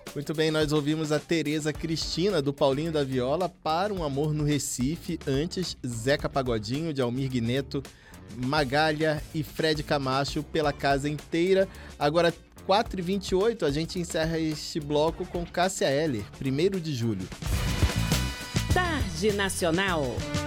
Muito bem, nós ouvimos a Tereza Cristina, do Paulinho da Viola, Para um Amor no Recife. Antes, Zeca Pagodinho, de Almir Guineto, Magália e Fred Camacho, Pela Casa Inteira. Agora, 4h28, a gente encerra este bloco com Cássia Eller, 1º de julho. Tarde Nacional.